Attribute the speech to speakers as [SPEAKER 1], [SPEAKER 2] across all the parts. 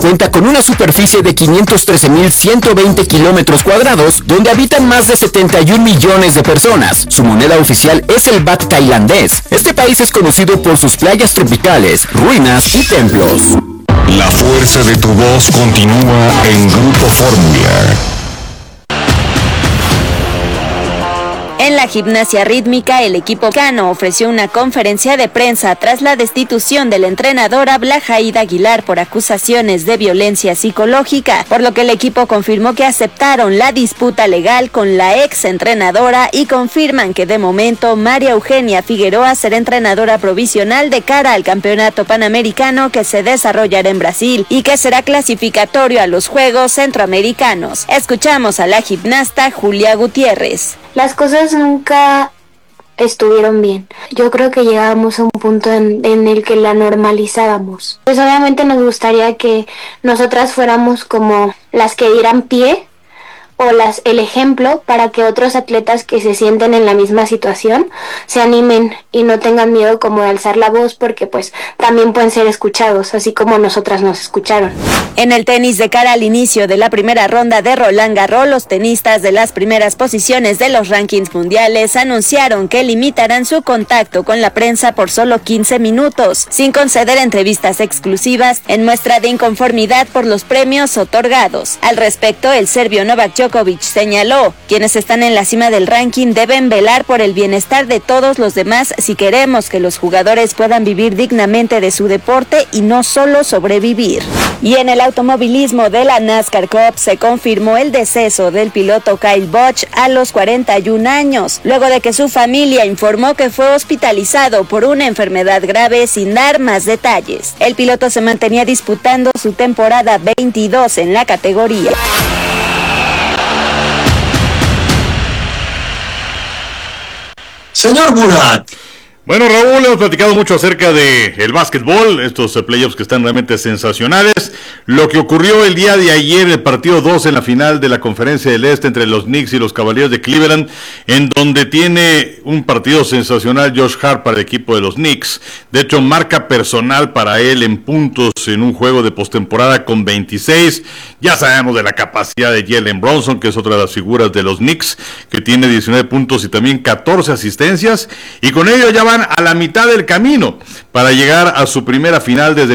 [SPEAKER 1] cuenta con una superficie de 513.120 kilómetros cuadrados, donde habitan más de 71 millones de personas. Su moneda oficial es el baht tailandés. Este país es conocido por sus playas tropicales, ruinas y templos.
[SPEAKER 2] La fuerza de tu voz continúa en Grupo Fórmula.
[SPEAKER 3] En la gimnasia rítmica, el equipo mexicano ofreció una conferencia de prensa tras la destitución de la entrenadora Blajaida Aguilar por acusaciones de violencia psicológica, por lo que el equipo confirmó que aceptaron la disputa legal con la ex entrenadora y confirman que de momento María Eugenia Figueroa será entrenadora provisional de cara al campeonato panamericano que se desarrollará en Brasil y que será clasificatorio a los Juegos Centroamericanos. Escuchamos a la gimnasta Julia Gutiérrez.
[SPEAKER 4] Las cosas nunca estuvieron bien. Yo creo que llegábamos a un punto en el que la normalizábamos. Pues obviamente nos gustaría que nosotras fuéramos como las que dieran pie o el ejemplo para que otros atletas que se sienten en la misma situación se animen y no tengan miedo como de alzar la voz, porque pues también pueden ser escuchados, así como nosotras nos escucharon.
[SPEAKER 3] En el tenis, de cara al inicio de la primera ronda de Roland Garros, los tenistas de las primeras posiciones de los rankings mundiales anunciaron que limitarán su contacto con la prensa por solo 15 minutos, sin conceder entrevistas exclusivas, en muestra de inconformidad por los premios otorgados. Al respecto, el serbio Novak Djokovic señaló: quienes están en la cima del ranking deben velar por el bienestar de todos los demás si queremos que los jugadores puedan vivir dignamente de su deporte y no solo sobrevivir. Y en el automovilismo de la NASCAR Cup se confirmó el deceso del piloto Kyle Busch a los 41 años, luego de que su familia informó que fue hospitalizado por una enfermedad grave sin dar más detalles. El piloto se mantenía disputando su temporada 22 en la categoría.
[SPEAKER 5] Señor Murat.
[SPEAKER 6] Bueno, Raúl, hemos platicado mucho acerca de el básquetbol, estos playoffs que están realmente sensacionales. Lo que ocurrió el día de ayer, el partido 2 en la final de la Conferencia del Este entre los Knicks y los Cavaliers de Cleveland, en donde tiene un partido sensacional Josh Hart para el equipo de los Knicks. De hecho, marca personal para él en puntos en un juego de postemporada con 26. Ya sabemos de la capacidad de Jalen Brunson, que es otra de las figuras de los Knicks, que tiene 19 puntos y también 14 asistencias. Y con ello ya van a la mitad del camino para llegar a su primera final desde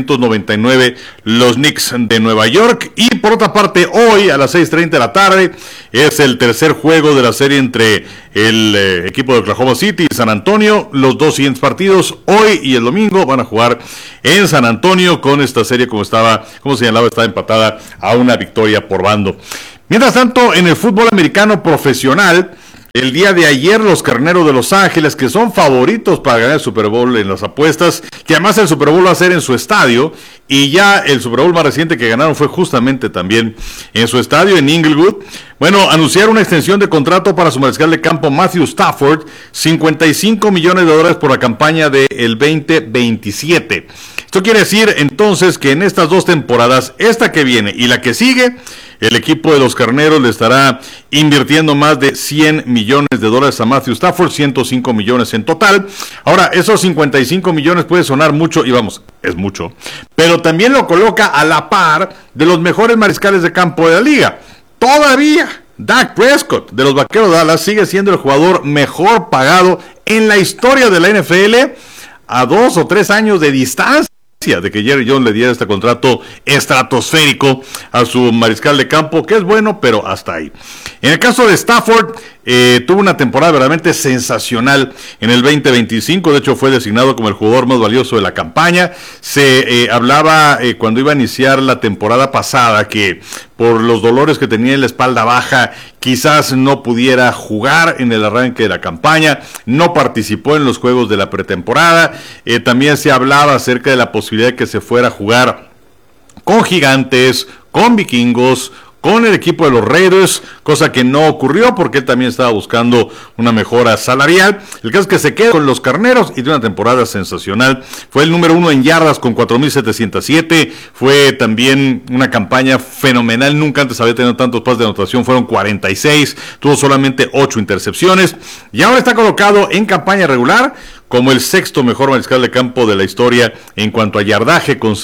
[SPEAKER 6] 1999, los Knicks de Nueva York. Y por otra parte, hoy a las 6:30 de la tarde es el tercer juego de la serie entre el equipo de Oklahoma City y San Antonio. Los dos siguientes partidos, hoy y el domingo, van a jugar en San Antonio con esta serie, como señalaba, está empatada a una victoria por bando. Mientras tanto, en el fútbol americano profesional, el día de ayer los Carneros de Los Ángeles, que son favoritos para ganar el Super Bowl en las apuestas, que además el Super Bowl va a ser en su estadio, y ya el Super Bowl más reciente que ganaron fue justamente también en su estadio, en Inglewood. Bueno, anunciaron una extensión de contrato para su mariscal de campo Matthew Stafford, $55 millones por la campaña del 2027. Esto quiere decir entonces que en estas dos temporadas, esta que viene y la que sigue, el equipo de los Carneros le estará invirtiendo más de $100 millones a Matthew Stafford, 105 millones en total. Ahora, esos 55 millones puede sonar mucho, y vamos, es mucho, pero también lo coloca a la par de los mejores mariscales de campo de la liga. Todavía Dak Prescott de los Vaqueros de Dallas sigue siendo el jugador mejor pagado en la historia de la NFL, a 2 o 3 años de distancia de que Jerry Jones le diera este contrato estratosférico a su mariscal de campo, que es bueno, pero hasta ahí. En el caso de Stafford, tuvo una temporada verdaderamente sensacional en el 2025, de hecho fue designado como el jugador más valioso de la campaña. Se hablaba cuando iba a iniciar la temporada pasada que por los dolores que tenía en la espalda baja, quizás no pudiera jugar en el arranque de la campaña, no participó en los juegos de la pretemporada. También se hablaba acerca de la posibilidad de que se fuera a jugar con Gigantes, con Vikingos, con el equipo de los Raiders, cosa que no ocurrió porque él también estaba buscando una mejora salarial. El caso es que se queda con los Carneros y tiene una temporada sensacional. Fue el número 1 en yardas con 4,707. Fue también una campaña fenomenal. Nunca antes había tenido tantos pases de anotación. Fueron 46. Tuvo solamente 8 intercepciones. Y ahora está colocado en campaña regular como el sexto mejor mariscal de campo de la historia en cuanto a yardaje, con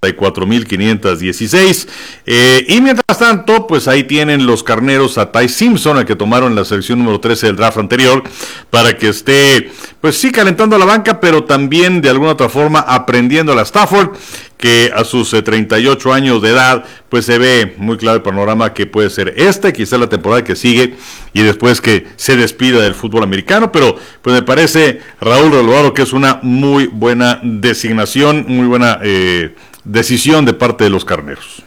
[SPEAKER 6] 64,516. Y mientras tanto, pues ahí tienen los carneros a Ty Simpson, al que tomaron la selección número 13 del draft anterior, para que esté, pues sí, calentando la banca, pero también de alguna otra forma aprendiendo a la Stafford, que a sus 38 años de edad, pues se ve muy claro el panorama que puede ser quizá la temporada que sigue, y después que se despida del fútbol americano. Pero pues me parece, Raúl Relovado, que es una muy buena designación, muy buena decisión de parte de los carneros.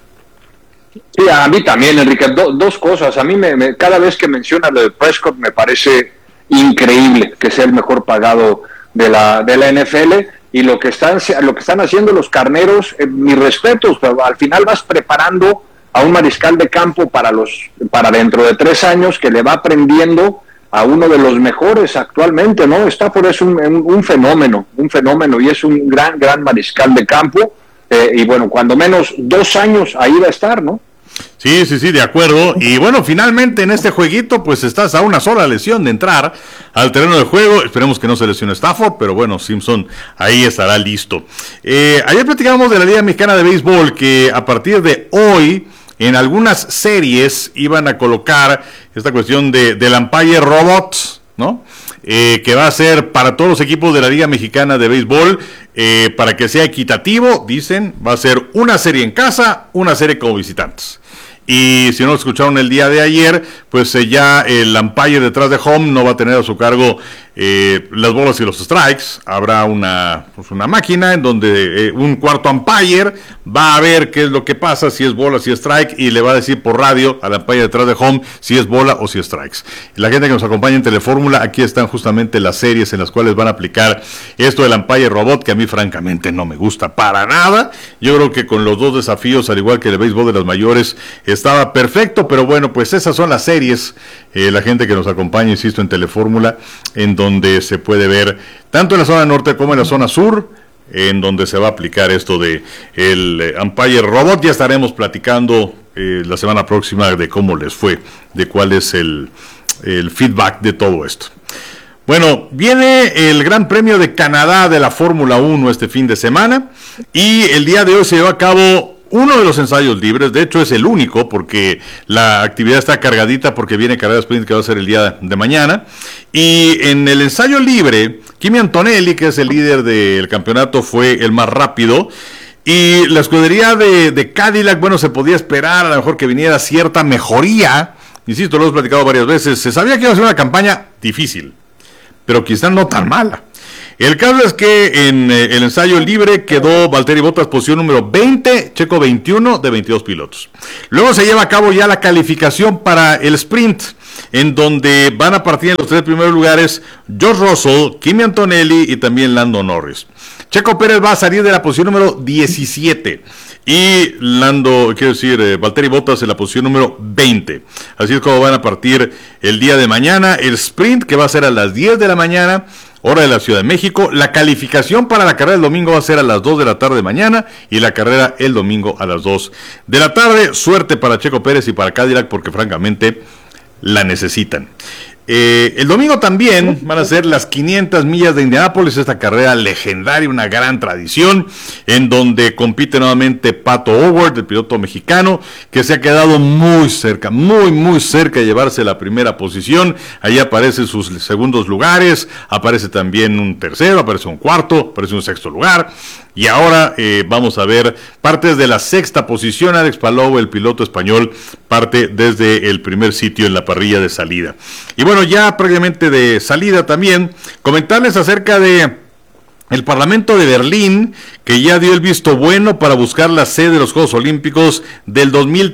[SPEAKER 5] Sí, a mí también, Enrique. Dos cosas. A mí cada vez que menciona lo de Prescott me parece increíble que sea el mejor pagado de la NFL. Y lo que están haciendo los carneros, mis respetos, pero al final vas preparando a un mariscal de campo para dentro de 3 años, que le va aprendiendo a uno de los mejores actualmente, ¿no? Stafford es un fenómeno, y es un gran mariscal de campo, y bueno, cuando menos 2 años ahí va a estar, ¿no?
[SPEAKER 6] Sí, de acuerdo. Y bueno, finalmente en este jueguito, pues estás a una sola lesión de entrar al terreno de juego. Esperemos que no se lesione Stafford, pero bueno, Simpson ahí estará listo. Ayer platicábamos de la Liga Mexicana de Béisbol, que a partir de hoy, en algunas series, iban a colocar esta cuestión del umpire robot, ¿no? Que va a ser para todos los equipos de la Liga Mexicana de Béisbol, para que sea equitativo. Dicen, va a ser una serie en casa, una serie como visitantes. Y si no lo escucharon el día de ayer, pues ya el umpire detrás de home no va a tener a su cargo las bolas y los strikes. Habrá una máquina en donde un cuarto umpire va a ver qué es lo que pasa, si es bola, si es strike, y le va a decir por radio al umpire detrás de home si es bola o si es strikes. Y la gente que nos acompaña en Telefórmula, aquí están justamente las series en las cuales van a aplicar esto del umpire robot, que a mí francamente no me gusta para nada. Yo creo que con los dos desafíos, al igual que el béisbol de las mayores, estaba perfecto, pero bueno, pues esas son las series, la gente que nos acompaña, insisto, en Telefórmula, en donde se puede ver tanto en la zona norte como en la zona sur, en donde se va a aplicar esto de el umpire robot. Ya estaremos platicando la semana próxima de cómo les fue, de cuál es el feedback de todo esto. Bueno, viene el Gran Premio de Canadá de la Fórmula 1 este fin de semana, y el día de hoy se lleva a cabo uno de los ensayos libres. De hecho es el único, porque la actividad está cargadita, porque viene carrera sprint, que va a ser el día de mañana. Y en el ensayo libre, Kimi Antonelli, que es el líder del campeonato, fue el más rápido. Y la escudería de Cadillac, bueno, se podía esperar a lo mejor que viniera cierta mejoría. Insisto, lo hemos platicado varias veces. Se sabía que iba a ser una campaña difícil, pero quizás no tan mala. El caso es que en el ensayo libre quedó Valtteri Bottas posición número 20, Checo 21 de 22 pilotos. Luego se lleva a cabo ya la calificación para el sprint, en donde van a partir en los 3 primeros lugares George Russell, Kimi Antonelli y también Lando Norris. Checo Pérez va a salir de la posición número 17 y Valtteri Bottas en la posición número 20. Así es como van a partir el día de mañana el sprint, que va a ser a las 10 de la mañana, hora de la Ciudad de México. La calificación para la carrera del domingo va a ser a las 2 de la tarde mañana, y la carrera el domingo a las 2 de la tarde. Suerte para Checo Pérez y para Cadillac, porque francamente la necesitan. El domingo también van a ser las 500 millas de Indianápolis, esta carrera legendaria, una gran tradición, en donde compite nuevamente Pato O'Ward, el piloto mexicano, que se ha quedado muy cerca de llevarse la primera posición. Ahí aparecen sus segundos lugares, aparece también un tercero, aparece un cuarto, aparece un sexto lugar. Y ahora vamos a ver partes de la sexta posición. Alex Palou, el piloto español, parte desde el primer sitio en la parrilla de salida. Y bueno, ya previamente de salida también, comentarles acerca de el Parlamento de Berlín, que ya dio el visto bueno para buscar la sede de los Juegos Olímpicos del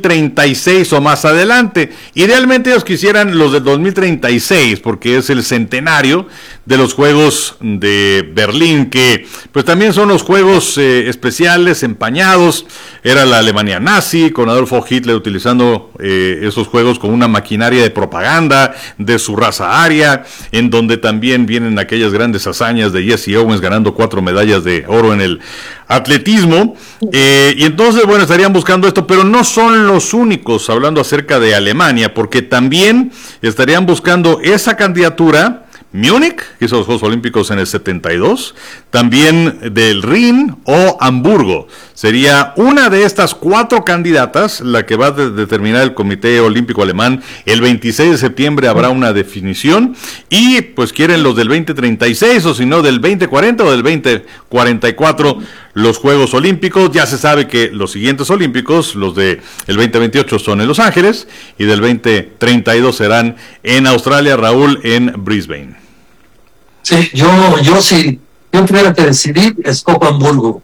[SPEAKER 6] 2036 o más adelante. Idealmente ellos quisieran los del 2036, porque es el centenario de los Juegos de Berlín, que pues también son los Juegos especiales, empañados. Era la Alemania nazi, con Adolfo Hitler utilizando esos Juegos como una maquinaria de propaganda de su raza aria, en donde también vienen aquellas grandes hazañas de Jesse Owens ganando 4 medallas de oro en el atletismo, y entonces, bueno, estarían buscando esto, pero no son los únicos hablando acerca de Alemania, porque también estarían buscando esa candidatura Múnich, que hizo los Juegos Olímpicos en el 72, también del Rin o Hamburgo. Sería una de estas 4 candidatas la que va a determinar el Comité Olímpico Alemán. El 26 de septiembre habrá una definición y pues quieren los del 2036 o si no del 2040 o del 2044 los Juegos Olímpicos. Ya se sabe que los siguientes Olímpicos, los de el 2028 son en Los Ángeles y del 2032 serán en Australia, Raúl, en Brisbane.
[SPEAKER 7] Sí, si yo tuviera que decidir, escojo Hamburgo.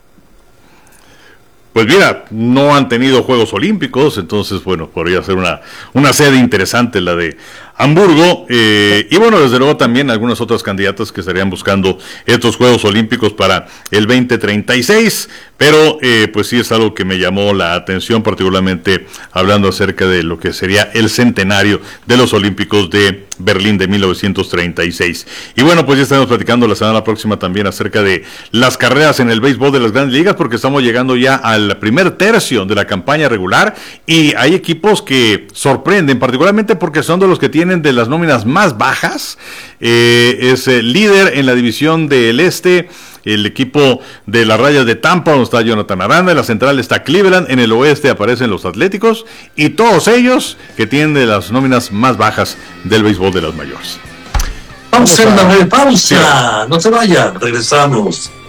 [SPEAKER 6] Pues mira, no han tenido Juegos Olímpicos, entonces, bueno, podría ser una sede interesante la de Hamburgo, y bueno, desde luego también algunas otras candidatas que estarían buscando estos Juegos Olímpicos para el 2036, pero pues sí es algo que me llamó la atención, particularmente hablando acerca de lo que sería el centenario de los Olímpicos de Berlín de 1936. Y bueno, pues ya estaremos platicando la semana próxima también acerca de las carreras en el béisbol de las grandes ligas, porque estamos llegando ya al primer tercio de la campaña regular y hay equipos que sorprenden, particularmente porque son de los que tienen de las nóminas más bajas. Es líder en la división del este el equipo de las Rayas de Tampa, donde está Jonathan Aranda. En la central está Cleveland, en el oeste aparecen los Atléticos y todos ellos que tienen de las nóminas más bajas del béisbol de las mayores.
[SPEAKER 7] Vamos a hacer una breve pausa, no se vayan, regresamos.